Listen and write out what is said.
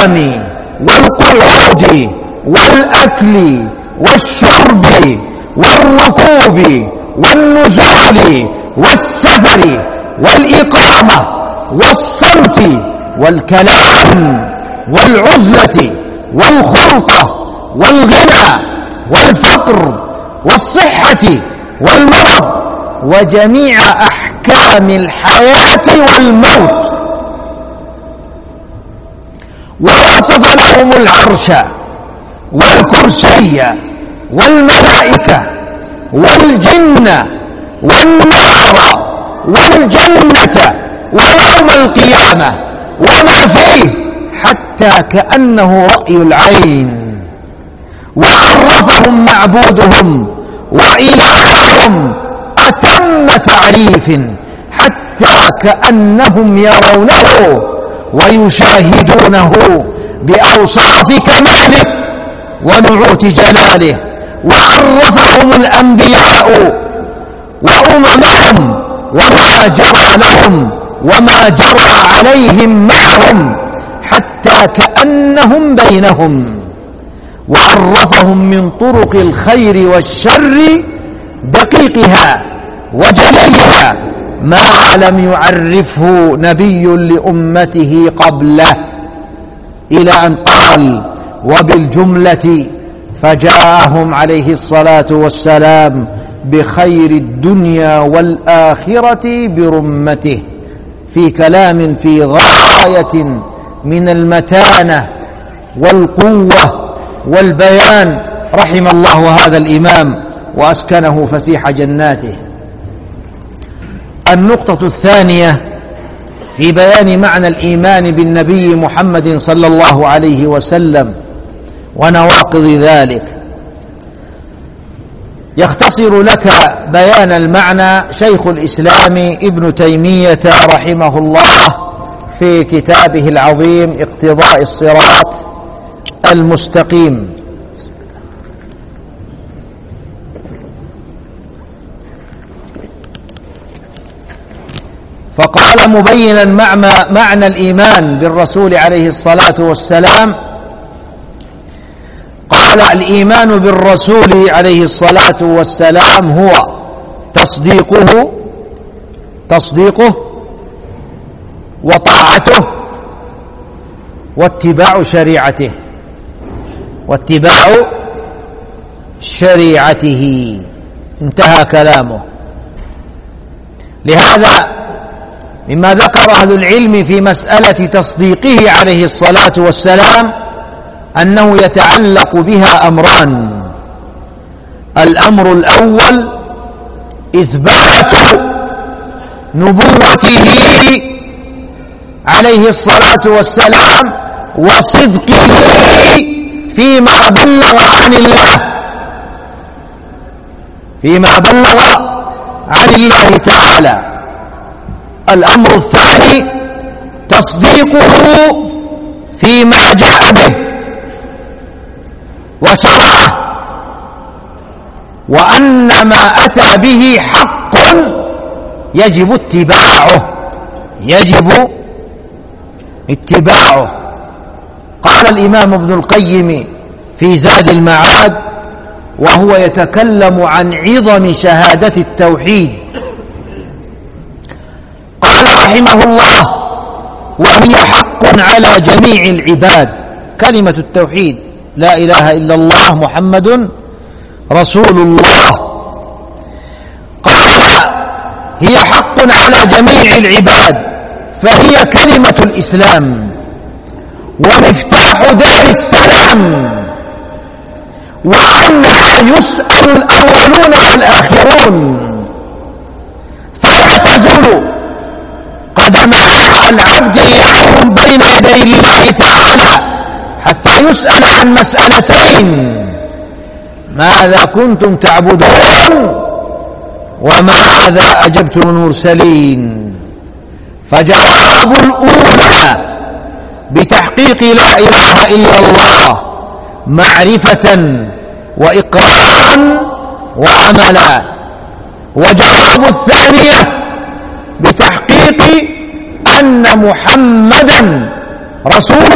والقيام والقعود والأكل والشرب والركوب والنزول والسفر والإقامة والصمت والكلام والعزلة والخلطة والغنى والفقر والصحة والمرض وجميع أحكام الحياة والموت. ووصف لهم العرش والكرسي والملائكة والجن والنار والجنة ويوم القيامة وما فيه حتى كأنه رأي العين. وعرفهم معبودهم وإلههم أتم تعريف حتى كأنهم يرونه ويشاهدونه بأوصاف كماله ونعوت جلاله. وعرفهم الأنبياء وأممهم وما جرى لهم وما جرى عليهم معهم حتى كأنهم بينهم. وعرفهم من طرق الخير والشر دقيقها وجليها ما لم يعرفه نبي لأمته قبله، إلى أن قال: وبالجملة فجاءهم عليه الصلاة والسلام بخير الدنيا والآخرة برمته، في كلام في غاية من المتانة والقوة والبيان. رحم الله هذا الإمام وأسكنه فسيح جناته. النقطة الثانية في بيان معنى الإيمان بالنبي محمد صلى الله عليه وسلم ونواقض ذلك، يختصر لك بيان المعنى شيخ الإسلام ابن تيمية رحمه الله في كتابه العظيم اقتضاء الصراط المستقيم. فقال مبينا معنى الإيمان بالرسول عليه الصلاة والسلام، قال: الإيمان بالرسول عليه الصلاة والسلام هو تصديقه وطاعته واتباع شريعته. انتهى كلامه. لهذا مما ذكر أهل العلم في مسألة تصديقه عليه الصلاة والسلام أنه يتعلق بها أمران: الأمر الأول إثبات نبوته عليه الصلاة والسلام وصدقه فيما بلغ عن الله تعالى. الأمر الثاني تصديقه فيما جاء به وشرعه، وأن ما أتى به حق يجب اتباعه. قال الإمام ابن القيم في زاد المعاد وهو يتكلم عن عظم شهادة التوحيد، قال رحمه الله: وهي حق على جميع العباد. كلمة التوحيد لا إله إلا الله محمد رسول الله. قال: هي حق على جميع العباد، فهي كلمة الإسلام ومفتاح دار السلام، وعنها يسأل الأولون والآخرون، فلا تزول قدم العبد يوم بين يدي الله تعالى حتى يسأل عن مسألتين: ماذا كنتم تعبدون؟ وماذا أجبتم المرسلين؟ فجواب الأولى بتحقيق لا إله إلا الله معرفة وإقرارا وعملا، وجواب الثانية بتحقيق أن محمدا رسول